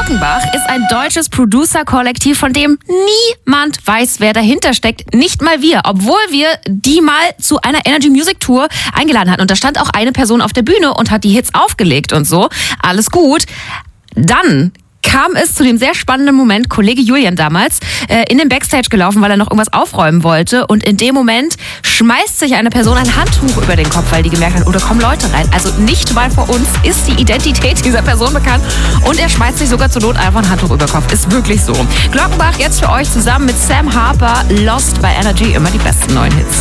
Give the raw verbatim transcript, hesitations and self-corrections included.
Glockenbach ist ein deutsches Producer-Kollektiv, von dem niemand weiß, wer dahinter steckt. Nicht mal wir, obwohl wir die mal zu einer Energy Music Tour eingeladen hatten. Und da stand auch eine Person auf der Bühne und hat die Hits aufgelegt und so. Alles gut. Dann kam es zu dem sehr spannenden Moment, Kollege Julian damals, äh, in den Backstage gelaufen, weil er noch irgendwas aufräumen wollte. Und in dem Moment schmeißt sich eine Person ein Handtuch über den Kopf, weil die gemerkt hat, oh, da kommen Leute rein. Also nicht mal vor uns ist die Identität dieser Person bekannt. Und er schmeißt sich sogar zur Not einfach ein Handtuch über den Kopf. Ist wirklich so. Glockenbach jetzt für euch zusammen mit Sam Harper, Lost bei Energy, immer die besten neuen Hits.